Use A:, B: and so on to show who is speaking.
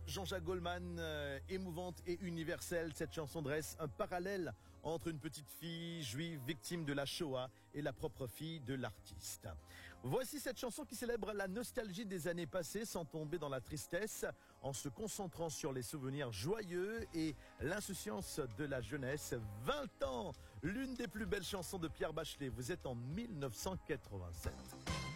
A: Jean-Jacques Goldman, émouvante et universelle, cette chanson dresse un parallèle entre une petite fille juive victime de la Shoah et la propre fille de l'artiste. Voici cette chanson qui célèbre la nostalgie des années passées sans tomber dans la tristesse, en se concentrant sur les souvenirs joyeux et l'insouciance de la jeunesse. 20 ans, l'une des plus belles chansons de Pierre Bachelet. Vous êtes en 1987.